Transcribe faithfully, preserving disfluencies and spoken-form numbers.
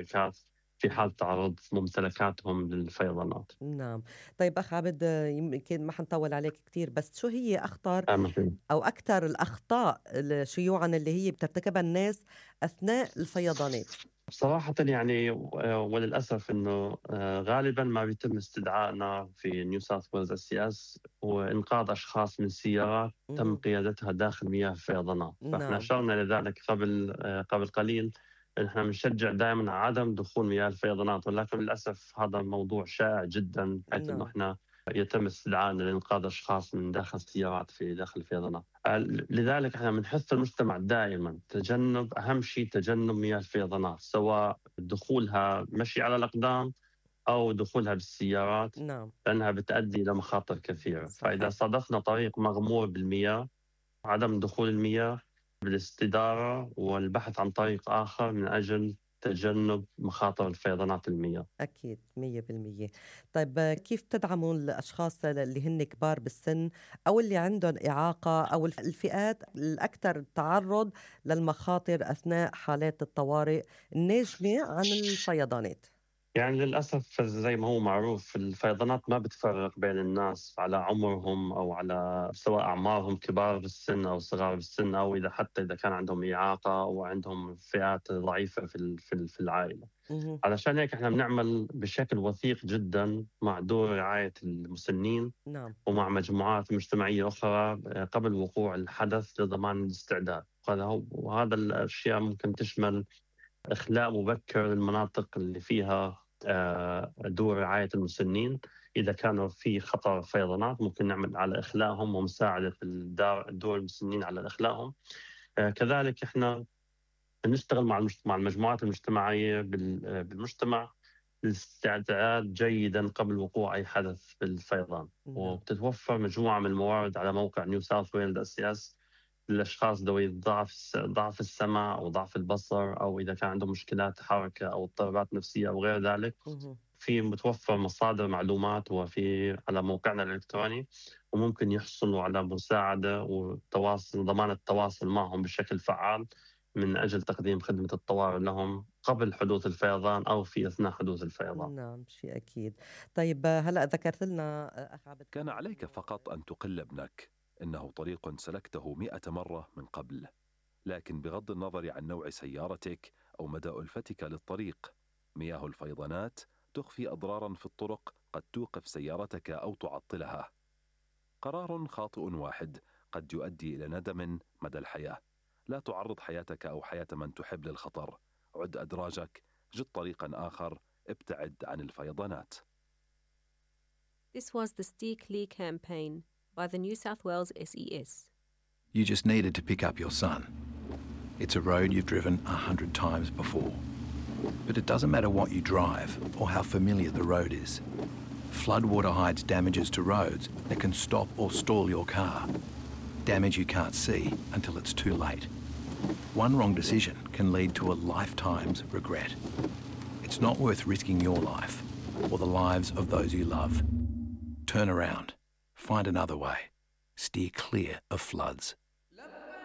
الشركات في حال تعرض ممتلكاتهم للفيضانات. نعم. طيب أخ عبد، يمكن ما حنطول عليك كتير، بس شو هي أخطر آمين. أو أكتر الأخطاء ال شيوعًا اللي هي بترتكبها الناس أثناء الفيضانات؟ صراحةً يعني و وللأسف إنه آآ غالبًا ما بيتم استدعائنا في نيو ساوث ويلز إس سي إس هو إنقاذ أشخاص من سيارات تم اهم. قيادتها داخل مياه الفيضانات، فإحنا نعم. أشرنا لذلك قبل آآ قبل قليل. إحنا بنشجّع دايمًا على عدم دخول مياه الفيضانات، ولكن للأسف هذا موضوع شائع جدًا، بحيث إنه نعم. إحنا يتم استدعائنا لإنقاذ أشخاص من داخل السيارات في داخل الفيضانات. آآ لذلك إحنا بنحث المجتمع دائمًا تجنب، أهم شيء تجنب مياه الفيضانات، سواء دخولها مشي على الأقدام أو دخولها بالسيارات، نعم. لأنها بتؤدي إلى مخاطر كثيرة. فإذا صحيح. صادفنا طريق مغمور بالمياه، عدم دخول المياه بالاستدارة والبحث عن طريق آخر من أجل تجنب مخاطر الفيضانات المياه. أكيد مية بالمية. طيب آه، كيف تدعموا الأشخاص اللي هن كبار بالسن أو اللي عندهم إعاقة أو الف- الفئات الأكثر تعرض للمخاطر أثناء حالات الطوارئ الناجمة عن الفيضانات؟ يعني للأسف زي ما هو معروف الفيضانات ما بتفرق بين الناس على عمرهم أو على سواء أعمارهم كبار بالسن أو صغار بالسن، أو إذا حتى إذا كان عندهم إعاقة أو عندهم فئات ضعيفة في ال- في ال- في العائلة. مهم. علشان هيك احنا بنعمل بشكل وثيق جدا مع دور رعاية المسنين نعم. ومع مجموعات مجتمعية أخرى قبل وقوع الحدث لضمان الاستعداد. وهذا هو- وهذا الأشياء ممكن تشمل إخلاء مبكر للمناطق اللي فيها آه، دور رعاية المسنين. إذا كانوا في خطر فيضانات ممكن نعمل على إخلاءهم ومساعدة الدار دور المسنين على إخلاءهم. آه، كذلك إحنا نشتغل مع المجت- مع المجموعات المجتمعية بال- آه، بالمجتمع للاستعداد جيدا قبل وقوع أي حدث بالفيضان. نعم. وبتتوفر مجموعة من الموارد على موقع نيو ساوث ويلز اس اس للأشخاص ذوي ضعف ضعف السمع أو ضعف البصر، أو إذا كان عندهم مشكلات حركة أو اضطرابات نفسية أو غير ذلك. مهم. في متوفر مصادر معلومات وفي على موقعنا الإلكتروني، وممكن يحصلوا على مساعدة وتواصل وضمان التواصل معهم بشكل فعال من أجل تقديم خدمة الطوارئ لهم قبل حدوث الفيضان أو في أثناء حدوث الفيضان. نعم شيء أكيد. طيب آه، هلأ ذكرت لنا آه، أخ عبد كان كمان عليك إنه فقط أن تقل ابنك، إنه طريق سلكته مئة مرة من قبل. لكن بغض النظر عن نوع سيارتك أو مدى ألفتك للطريق، مياه الفيضانات تخفي أضرارا في الطرق قد توقف سيارتك أو تعطلها. قرار خاطئ واحد قد يؤدي إلى ندم مدى الحياة. لا تعرض حياتك أو حياة من تحب للخطر. عد أدراجك، جد طريقا آخر، ابتعد عن الفيضانات. This was the Steer Clear campaign by the New South Wales S E S. You just needed to pick up your son. It's a road you've driven a hundred times before. But it doesn't matter what you drive or how familiar the road is. Floodwater hides damages to roads that can stop or stall your car. Damage you can't see until it's too late. One wrong decision can lead to a lifetime's regret. It's not worth risking your life or the lives of those you love. Turn around. Find another way. Steer clear of floods.